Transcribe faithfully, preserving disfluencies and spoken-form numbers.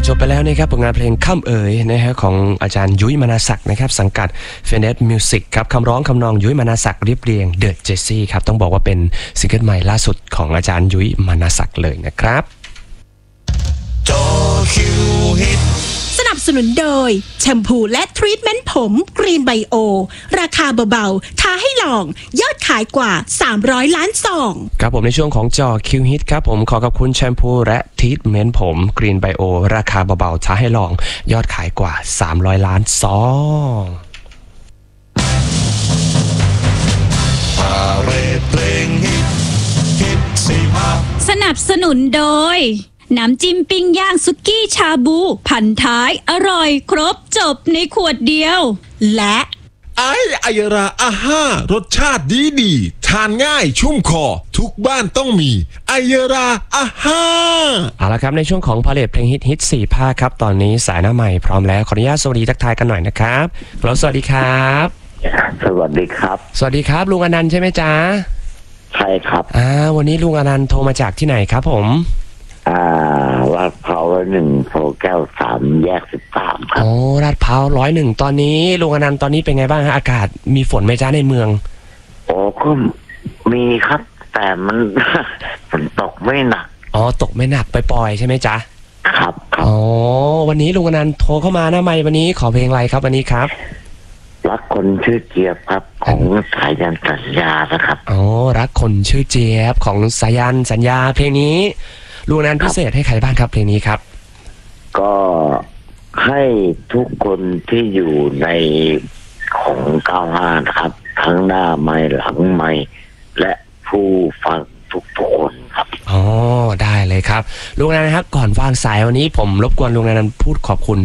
จบไปแล้วนะครับผลงานเพลงค่ำเอ๋ยนะฮะของอาจารย์ยุ้ยมนาศักดิ์นะครับสังกัด Phoenix Music ครับคำร้องคำนองยุ้ยมนาศักดิ์เรียบเรียง The Jessie ครับต้องบอกว่าเป็นซิงเกิลใหม่ล่าสุดของอาจารย์ยุ้ยมนาศักดิ์เลยนะครับจอคิวฮิตสนับสนุนโดยแชมพูและทรีทเมนต์ผมกรีนไบโอราคาเบาๆท้าให้ลองยอดขายกว่าสามร้อยล้านซองครับผมในช่วงของจอคิวฮิตครับผมขอขอบคุณแชมพูและทรีทเมนต์ผมกรีนไบโอราคาเบาๆท้าให้ลองยอดขายกว่าสามร้อยล้านซองพาเรดเพลงฮิตฮิตสี่ภาคสนับสนุนโดยน้ำจิ้มปิ้งย่างสุกี้ชาบูพันท้ายอร่อยครบจบในขวดเดียวและไออายราอาห้ารสชาติดีดีทานง่ายชุ่มคอทุกบ้านต้องมีไอยราอาห้าเอาละครับในช่วงของพาเลทเพลงฮิตฮิตสี่ภาคครับตอนนี้สายหน้าใหม่พร้อมแล้วขออนุญาตสวัสดีทักทายกันหน่อยนะครับฮัลโหลสวัสดีครับสวัสดีครับสวัสดีครับลุงอนันต์ใช่ไหมจ๊ะใช่ครับอ่าวันนี้ลุงอนันต์โทรมาจากที่ไหนครับผมอ่าลาดพร้าวหนึ่งโพแก้วสามแยกสิบสามครับโอ้ลาดพร้าวร้อยหนึ่งตอนนี้ลุงอนันต์ตอนนี้เป็นไงบ้างฮะอากาศมีฝนไหมจ๊ะในเมืองโอ้ก็มีครับแต่มัน ฝนตกไม่หนักอ๋อตกไม่หนักไปปล่อยใช่ไหมจ๊ะครับครับอ๋อวันนี้ลุงอนันต์โทรเข้ามาหน้าไมค์วันนี้ขอเพลงอะไรครับวันนี้ครับรักคนชื่อเจี๊ยบครับของสายันสัญญานะครับอ๋อรักคนชื่อเจี๊ยบของสายันสัญญาเพลงนี้ลุงอนันต์พิเศษให้ใครบ้างครับเพลงนี้ครับก็ให้ทุกคนที่อยู่ในของเก้าห้าครับทั้งหน้าไมค์หลังไมค์และผู้ฟังทุกคนครับอ๋อได้เลยครับลุงอนันต์ครับก่อนวางสายวันนี้ผมรบกวนลุงอนันต์พูดขอบคุณ